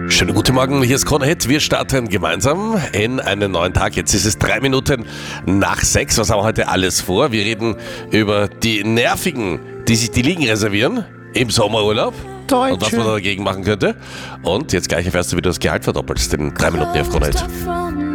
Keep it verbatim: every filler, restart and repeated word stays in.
Schönen guten Morgen, hier ist Krone Hit. Wir starten gemeinsam in einen neuen Tag. Jetzt ist es drei Minuten nach sechs. Was haben wir heute alles vor? Wir reden über die Nervigen, die sich die Liegen reservieren im Sommerurlaub. Deutsche. Und was man dagegen machen könnte. Und jetzt gleich erfährst du, wie du das Gehalt verdoppelst in drei Minuten hier auf Krone Hit.